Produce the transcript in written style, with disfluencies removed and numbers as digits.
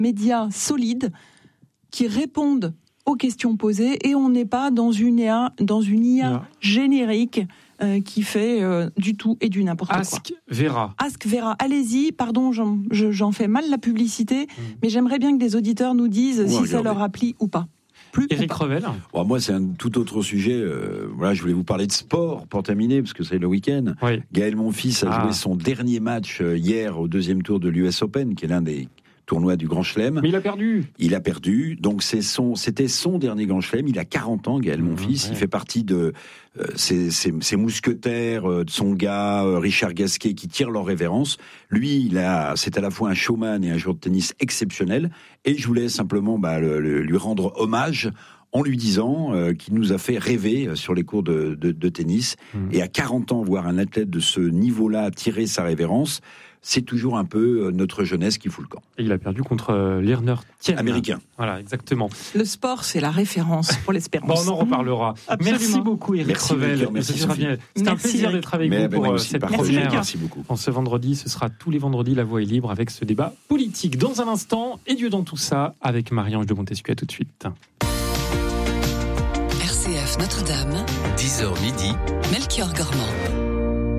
médias solides qui répondent aux questions posées et on n'est pas dans une IA générique qui fait du tout et du n'importe quoi. Ask Vera. Ask Vera, allez-y, pardon, j'en fais mal la publicité, mais j'aimerais bien que les auditeurs nous disent si ça leur applique ou pas. Éric Revel. Bon, moi, c'est un tout autre sujet. Voilà, je voulais vous parler de sport pour terminer, parce que c'est le week-end. Oui. Gaël Monfils a joué son dernier match hier au deuxième tour de l'US Open, qui est l'un des tournoi du Grand Chelem. Mais il a perdu. Il a perdu. Donc c'était son dernier Grand Chelem. Il a 40 ans, Gaël Monfils. Il fait partie de ces mousquetaires, Tsonga, Richard Gasquet, qui tirent leur révérence. Lui, c'est à la fois un showman et un joueur de tennis exceptionnel. Et je voulais simplement lui rendre hommage en lui disant qu'il nous a fait rêver sur les cours de tennis. Et à 40 ans, voir un athlète de ce niveau-là tirer sa révérence, c'est toujours un peu notre jeunesse qui fout le camp. Et il a perdu contre Lerner Tien. Américain. Voilà, exactement. Le sport, c'est la référence pour l'espérance. Bon, on en reparlera. Absolument. Merci beaucoup, Éric Revel. C'était un plaisir d'être avec vous pour cette première. Merci beaucoup. En ce vendredi, ce sera tous les vendredis, La Voix est libre avec ce débat politique. Dans un instant, et Dieu dans tout ça, avec Marie-Ange de Montesquieu. À tout de suite. RCF Notre-Dame, 10h midi, Melchior Gormand.